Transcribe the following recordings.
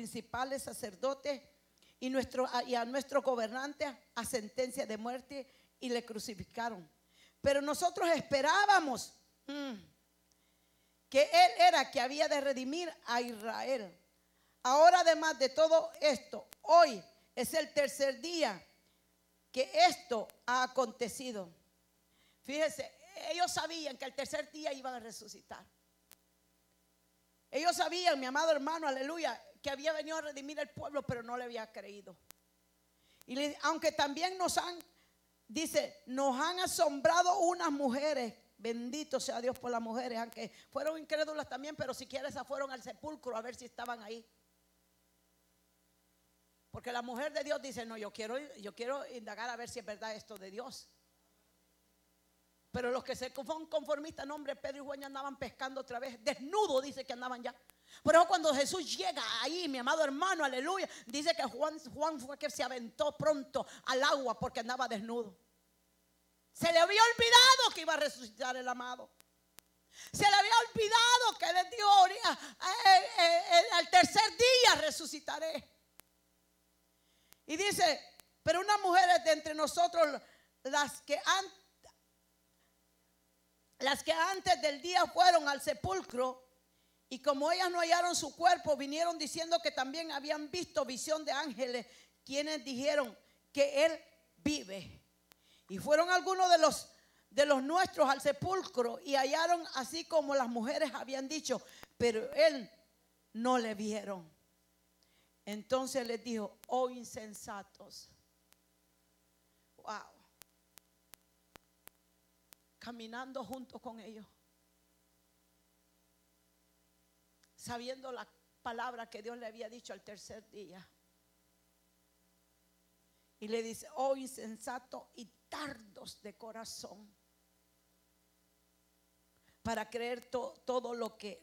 principales sacerdotes y a nuestro gobernante a sentencia de muerte y le crucificaron. Pero nosotros esperábamos que Él era que había de redimir a Israel. Ahora, además de todo esto, hoy es el tercer día que esto ha acontecido. Fíjese, ellos sabían que el tercer día iban a resucitar. Ellos sabían, mi amado hermano, aleluya, que había venido a redimir el pueblo, pero no le había creído. Y aunque también nos han asombrado unas mujeres. Bendito sea Dios por las mujeres, aunque fueron incrédulas también, pero siquiera esas fueron al sepulcro a ver si estaban ahí. Porque la mujer de Dios dice: no, yo quiero indagar a ver si es verdad esto de Dios. Pero los que se fueron conformistas, no, hombre, Pedro y Juan ya andaban pescando otra vez, desnudos, dice que andaban ya. Por eso cuando Jesús llega ahí, mi amado hermano, aleluya, dice que Juan fue que se aventó pronto al agua porque andaba desnudo. Se le había olvidado que iba a resucitar el amado. Se le había olvidado que le dijo: al tercer día resucitaré. Y dice: pero unas mujeres de entre nosotros, las que antes del día fueron al sepulcro, y como ellas no hallaron su cuerpo, vinieron diciendo que también habían visto visión de ángeles, quienes dijeron que Él vive. Y fueron algunos de los nuestros al sepulcro y hallaron así como las mujeres habían dicho, pero Él no le vieron. Entonces les dijo: oh insensatos. Wow. Caminando junto con ellos, sabiendo la palabra que Dios le había dicho al tercer día. Y le dice: oh insensato y tardos de corazón, para creer todo lo que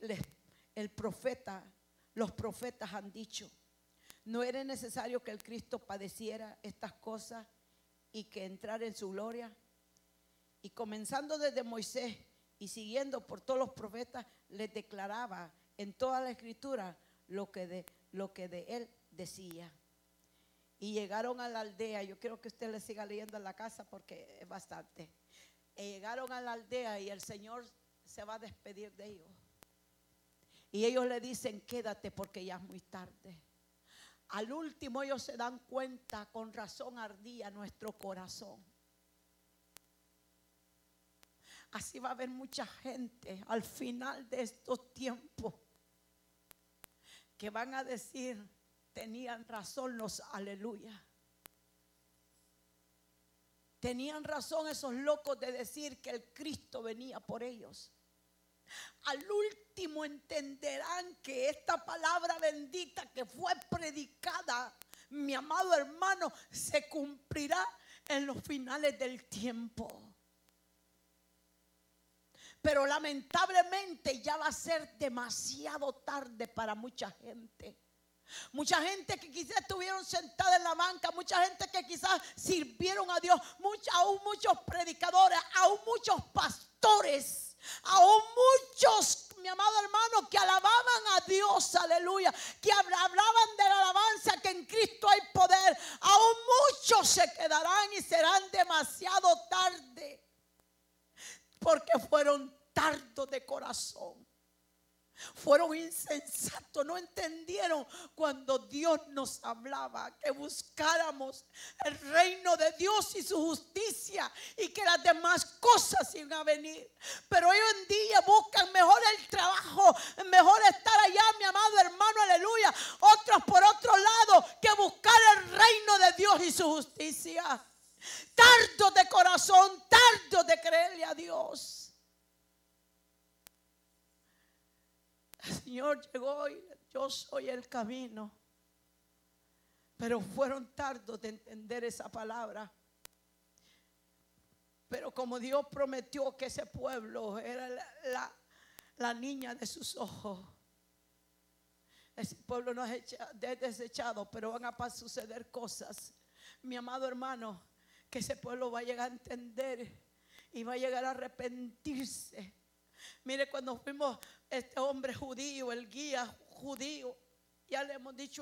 los profetas han dicho. ¿No era necesario que el Cristo padeciera estas cosas y que entrara en su gloria? Y comenzando desde Moisés y siguiendo por todos los profetas, les declaraba en toda la escritura lo que de él decía. Y llegaron a la aldea. Yo quiero que usted le siga leyendo en la casa porque es bastante. Llegaron a la aldea y el Señor se va a despedir de ellos. Y ellos le dicen: quédate porque ya es muy tarde. Al último ellos se dan cuenta: con razón ardía nuestro corazón. Así va a haber mucha gente al final de estos tiempos que van a decir: tenían razón los aleluya. Tenían razón esos locos de decir que el Cristo venía por ellos. Al último entenderán que esta palabra bendita que fue predicada, mi amado hermano, se cumplirá en los finales del tiempo. Pero lamentablemente ya va a ser demasiado tarde para mucha gente. Mucha gente que quizás estuvieron sentadas en la banca, mucha gente que quizás sirvieron a Dios, aún muchos predicadores, aún muchos pastores, aún muchos, mi amado hermano, que alababan a Dios, aleluya, que hablaban de la alabanza, que en Cristo hay poder. Aún muchos se quedarán y serán demasiado tarde, porque fueron tardos de corazón. Fueron insensatos, no entendieron cuando Dios nos hablaba que buscáramos el reino de Dios y su justicia y que las demás cosas iban a venir. Pero hoy en día buscan mejor el trabajo, mejor estar allá, mi amado hermano, aleluya. Otros por otro lado que buscar el reino de Dios y su justicia. Tardos de corazón, tardos de creerle a Dios. El Señor llegó y yo soy el camino. Pero fueron tardos de entender esa palabra. Pero como Dios prometió que ese pueblo era la niña de sus ojos, ese pueblo no es desechado, pero van a suceder cosas, mi amado hermano, que ese pueblo va a llegar a entender y va a llegar a arrepentirse. Mire, cuando fuimos este hombre judío, el guía judío, ya le hemos dicho